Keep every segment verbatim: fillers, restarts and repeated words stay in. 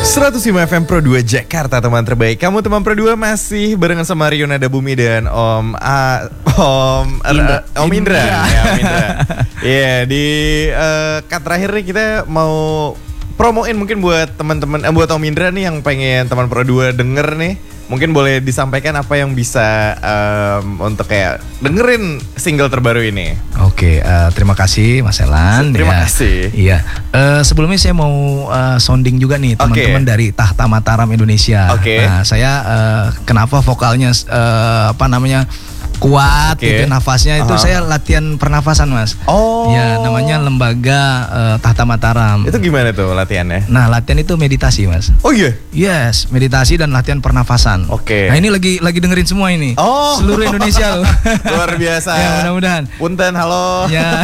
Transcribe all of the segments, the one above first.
seratus lima F M Pro dua Jakarta, teman terbaik. Kamu teman Pro dua masih barengan sama Rio Nada Bumi dan Om A, Om Indra. R, Om Indra. Indra. Ya, Om Indra. Iya, di uh, cut terakhir nih kita mau promoin mungkin buat teman-teman eh, buat Om Indra nih yang pengen teman Pro dua denger nih. Mungkin boleh disampaikan apa yang bisa um, untuk kayak dengerin single terbaru ini. Oke, uh, terima kasih Mas Elan. Terima ya. kasih. Iya, uh, sebelumnya saya mau uh, sounding juga nih teman-teman Oke. dari Tahta Mataram Indonesia. Oke. Nah, saya uh, kenapa vokalnya uh, apa namanya kuat, Oke. gitu nafasnya itu Aha. saya latihan pernafasan Mas. Oh. Ya, namanya Lembaga uh, Tahta Mataram. Itu gimana tuh latihannya? Nah, latihan itu meditasi Mas. Oh iya. Yes, meditasi dan latihan pernafasan. Oke. Nah, ini lagi lagi dengerin semua ini. Oh. Seluruh Indonesia loh. Luar biasa. Ya, mudah-mudahan. Punten, halo. Ya.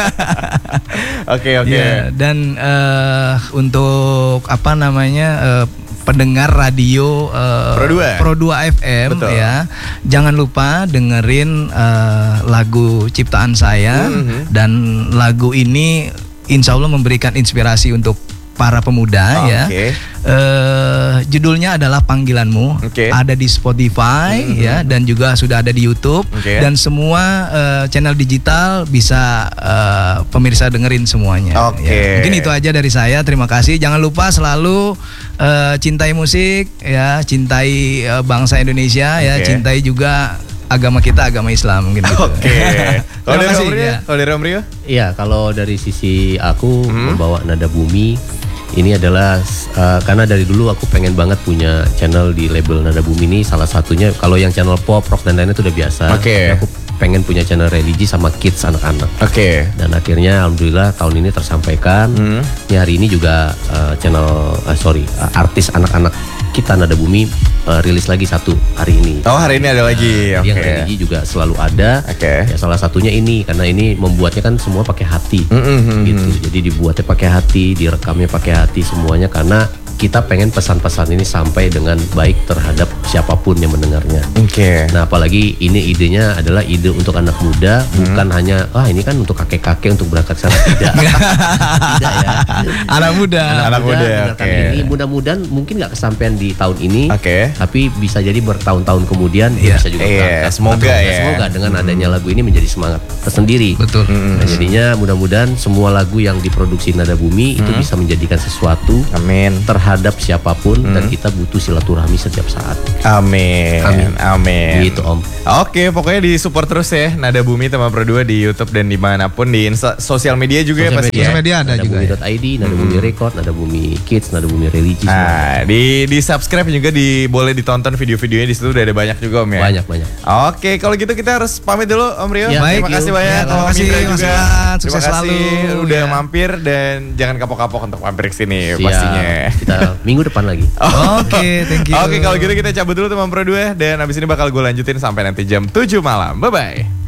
Oke, oke. Ya, dan eh, untuk apa namanya eh, pendengar radio eh, Pro dua. Pro dua F M. Betul. Ya, jangan lupa dengerin eh, lagu ciptaan saya. Mhm. Dan lagu ini insya Allah memberikan inspirasi untuk para pemuda. Oh, ya. oke. Eh, judulnya adalah Panggilanmu. Oke. Ada di Spotify. Mhm. Ya, dan juga sudah ada di YouTube. Oke. Dan semua eh, channel digital bisa eh, pemirsa dengerin semuanya. Oke. Ya, mungkin itu aja dari saya. Terima kasih. Jangan lupa selalu eh, cintai musik, ya, cintai eh, bangsa Indonesia, ya, Oke. cintai juga agama kita, agama Islam, gitu. Oke. Kalau Terima dari kasih, Om Rio? ya. Kalau dari Om Rio? Iya, kalau dari sisi aku Hmm. membawa Nada Bumi ini adalah uh, karena dari dulu aku pengen banget punya channel di label Nada Bumi ini. Salah satunya kalau yang channel pop, rock dan lainnya itu udah biasa. Oke. Tapi aku pengen punya channel religi sama kids anak-anak. Oke. Dan akhirnya alhamdulillah tahun ini tersampaikan. Hmm. Ya, hari ini juga uh, channel uh, sorry uh, artis anak-anak kita Nada Bumi uh, rilis lagi satu hari ini. Oh, hari ini ada lagi. Nah, Oke. Yang religi juga selalu ada. Oke. Ya, salah satunya ini karena ini membuatnya kan semua pakai hati. Mm-mm. Gitu. Jadi dibuatnya pakai hati, direkamnya pakai hati semuanya karena kita pengen pesan-pesan ini sampai dengan baik terhadap siapapun yang mendengarnya. Oke. Nah, apalagi ini idenya adalah ide untuk anak muda, bukan hanya ah ini kan untuk kakek-kakek untuk berangkat sana, tidak. Tidak ya. Anak muda. Anak muda, mendengarkan oke. ini mudah-mudahan mungkin nggak kesampaian di tahun ini, Oke. tapi bisa jadi bertahun-tahun kemudian dia Iya. bisa juga Iya, berangkat. semoga Nah, ya. Semoga dengan adanya lagu ini menjadi semangat tersendiri. Betul. Mm-mm. Nah, jadinya mudah-mudahan semua lagu yang diproduksi Nada Bumi itu bisa menjadikan sesuatu Amin. terhadap siapapun dan kita butuh silaturahmi setiap saat. Amin. Amin. Amin. Gitu Om. Oke, pokoknya di support terus ya Nada Bumi teman Pro dua di YouTube dan dimanapun di insta- sosial media juga ya Sosial pasti media. ya. Sosial media ada Nada juga. Bumi Ya. dot I D, Nada Bumi Record, Nada Bumi Kids, Nada Bumi Religi. semua. Nah, di di subscribe juga di boleh ditonton video-videonya di situ udah ada banyak juga Om ya. Banyak banyak. Oke, kalau gitu kita harus pamit dulu Om Rio. Ya, terima thank kasih you. banyak Ya, terima Om kasih, Indra Mas juga. Iwan. Terima Sukses kasih selalu. udah Ya. mampir dan jangan kapok-kapok untuk mampir ke sini Siap. pastinya. Kita minggu depan lagi. Oke, thank you. Oke, kalau gitu kita cabut dulu teman Pro dua dan abis ini bakal gue lanjutin sampai nanti jam tujuh malam. Bye bye.